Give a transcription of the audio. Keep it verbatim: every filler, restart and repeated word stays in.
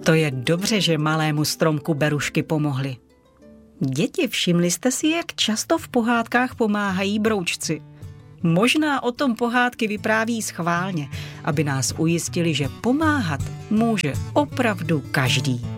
To je dobře, že malému stromku berušky pomohly. Děti, všimli jste si, jak často v pohádkách pomáhají broučci? Možná o tom pohádky vypráví schválně, aby nás ujistili, že pomáhat může opravdu každý.